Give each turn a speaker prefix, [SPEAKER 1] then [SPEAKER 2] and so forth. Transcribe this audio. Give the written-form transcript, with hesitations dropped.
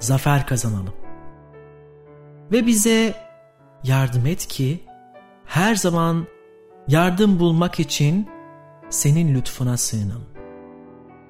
[SPEAKER 1] zafer kazanalım. Ve bize yardım et ki her zaman yardım bulmak için senin lütfuna sığınalım.